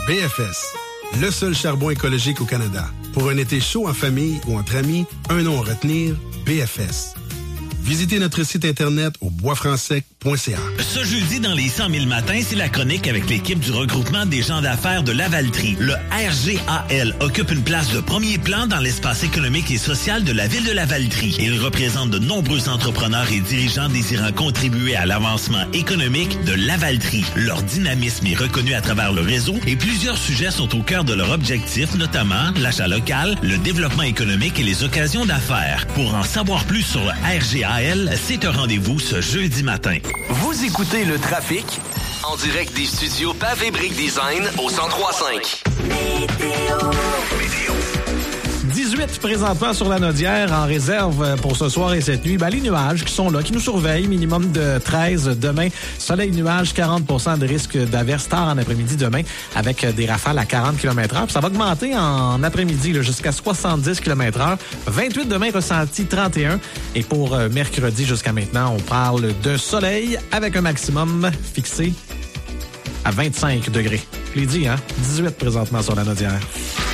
BFS, le seul charbon écologique au Canada. Pour un été chaud en famille ou entre amis, un nom à retenir, BFS. Visitez notre site Internet au boisfrançsec.ca. Ce jeudi, dans les 100 000 matins, c'est la chronique avec l'équipe du regroupement des gens d'affaires de Lavaltrie. Le RGAL occupe une place de premier plan dans l'espace économique et social de la ville de Lavaltrie. Il représente de nombreux entrepreneurs et dirigeants désirant contribuer à l'avancement économique de Lavaltrie. Leur dynamisme est reconnu à travers le réseau et plusieurs sujets sont au cœur de leur objectif, notamment l'achat local, le développement économique et les occasions d'affaires. Pour en savoir plus sur le RGAL, c'est un rendez-vous ce jeudi matin. Vous écoutez Le Trafic en direct des studios Pavé Brick Design au 103.5. Météo. 18 présentement sur la Nodière en réserve pour ce soir et cette nuit. Les nuages qui sont là, qui nous surveillent, minimum de 13 demain. Soleil, nuages, 40% de risque d'averse tard en après-midi demain avec des rafales à 40 km/h. Puis ça va augmenter en après-midi là, jusqu'à 70 km/h. 28 demain, ressenti 31. Et pour mercredi jusqu'à maintenant, on parle de soleil avec un maximum fixé à 25 degrés. Je l'ai dit, 18 présentement sur la Nodière.